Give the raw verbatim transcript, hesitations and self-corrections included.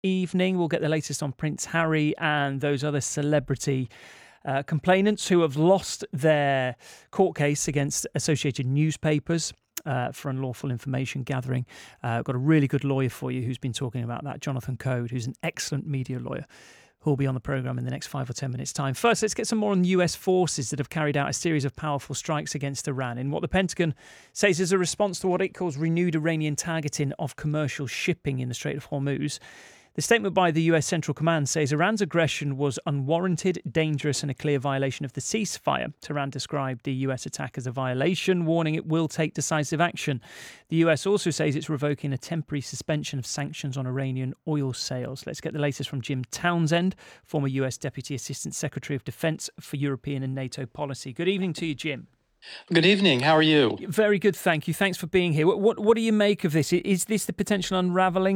evening. We'll get the latest on Prince Harry and those other celebrity uh, complainants who have lost their court case against Associated Newspapers. Uh, for unlawful information gathering. Uh, I've got a really good lawyer for you who's been talking about that, Jonathan Code, who's an excellent media lawyer, who'll be on the programme in the next five or ten minutes' time. First, let's get some more on U S forces that have carried out a series of powerful strikes against Iran in what the Pentagon says is a response to what it calls renewed Iranian targeting of commercial shipping in the Strait of Hormuz. The statement by the U S Central Command says Iran's aggression was unwarranted, dangerous and a clear violation of the ceasefire. Tehran described the U S attack as a violation, warning it will take decisive action. The U S also says it's revoking a temporary suspension of sanctions on Iranian oil sales. Let's get the latest from Jim Townsend, former U S Deputy Assistant Secretary of Defence for European and NATO Policy. Good evening to you, Jim. Good evening. How are you? Very good, thank you. Thanks for being here. What, what, what do you make of this? Is this the potential unravelling